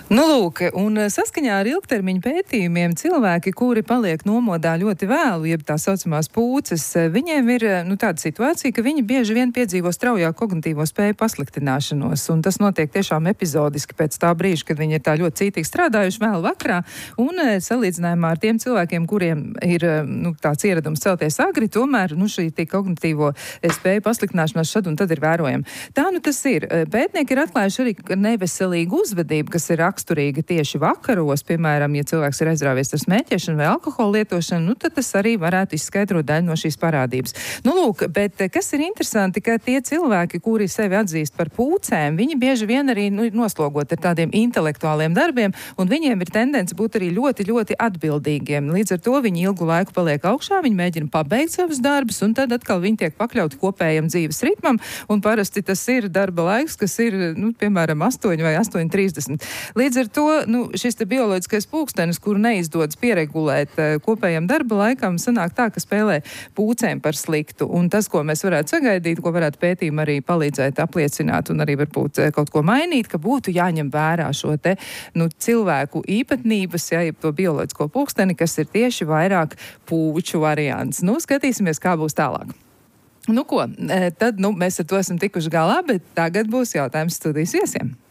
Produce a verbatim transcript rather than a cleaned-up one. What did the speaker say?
Nu, lūk, un saskaņā ar ilgtermiņu pētījumiem cilvēki, kuri paliek nomodā ļoti vēlu, jeb tā saucamās pūces, viņiem ir nu, tāda situācija, ka viņi bieži vien piedzīvo straujāku kognitīvo spēju pasliktināšanos, un tas notiek tiešām epizodiski pēc tā brīža, kad viņi ir tā ļoti cītīgi strādājuši vēl vakarā, un salīdzinājumā ar tiem cilvēkiem, kuriem ir nu, tāds ieradums celties agri, tomēr nu, šī kognitīvo spēju pasliktināšanās šad un tad ir vērojama. Tā nu tas ir. Pētnieki ir atklājuši arī neveselīgu uzvedību, kas ir raksturīga tieši vakaros, piemēram, ja cilvēks ir aizrāvies ar smēķēšanu vai alkohola lietošanu, nu tad tas arī varētu izskaidrot daļu no šīs parādības. Nu, lūk, bet kas ir interesanti, ka tie cilvēki, kuri sevi atzīst par pūcēm, viņi bieži vien arī nu, ir noslogoti ar tādiem intelektuāliem darbiem, un viņiem ir tendence būt arī ļoti, ļoti atbildīgiem. Līdz ar to viņi ilgu laiku paliek augšā, viņi mēģina pabeigt savus darbus, un tad atkal viņi tiek pakļauti kopējam dzīves ritmam, un parasti tas ir darba laiks, kas ir, nu, piemēram, astoņi vai astoņi trīsdesmit. Līdz ar to nu, šis te bioloģiskais pulkstenis, kuru neizdodas pieregulēt uh, kopējam darba laikam, sanāk tā, ka spēlē pūcēm par sliktu. Un tas, ko mēs varētu sagaidīt, ko varētu pētījumi arī palīdzēt apliecināt un arī varbūt uh, kaut ko mainīt, ka būtu jāņem vērā šo te nu, cilvēku īpatnības, ja, to bioloģisko pulksteni, kas ir tieši vairāk pūču variants. Nu, skatīsimies, kā būs tālāk. Nu ko, tad nu, mēs ar to esam tikuši galā, bet tagad būs jautājums studijas viesiem.